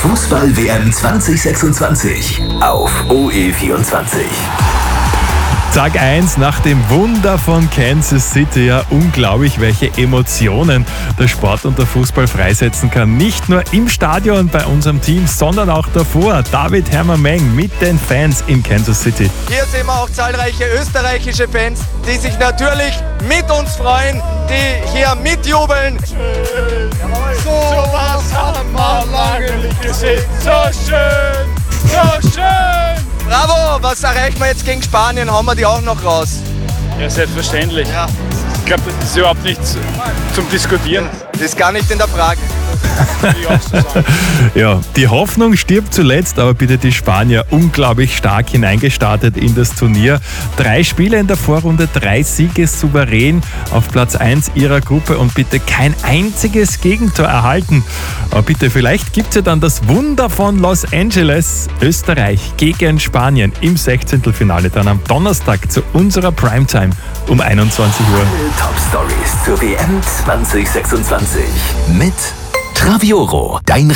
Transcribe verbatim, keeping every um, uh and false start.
Fußball-W M zwanzig sechsundzwanzig auf O E vierundzwanzig. Tag eins nach dem Wunder von Kansas City. Ja, unglaublich, welche Emotionen der Sport und der Fußball freisetzen kann. Nicht nur im Stadion bei unserem Team, sondern auch davor. David Herrmann-Meng mit den Fans in Kansas City. Hier sehen wir auch zahlreiche österreichische Fans, die sich natürlich mit uns freuen, die hier mitjubeln. Schön. So was haben wir lange nicht gesehen. So schön, so schön. Bravo, was erreichen wir jetzt gegen Spanien? Haben wir die auch noch raus? Ja, selbstverständlich. Ja. Ich glaube, das ist überhaupt nichts zum Diskutieren. Das ist gar nicht in der Frage. Ja, die Hoffnung stirbt zuletzt, aber bitte die Spanier unglaublich stark hineingestartet in das Turnier. Drei Spiele in der Vorrunde, drei Siege souverän auf Platz eins ihrer Gruppe und bitte kein einziges Gegentor erhalten. Aber bitte, vielleicht gibt es ja dann das Wunder von Los Angeles, Österreich gegen Spanien im Sechzehntelfinale dann am Donnerstag zu unserer Primetime um einundzwanzig Uhr. Top Stories zur W M zwanzig sechsundzwanzig mit Travioro, dein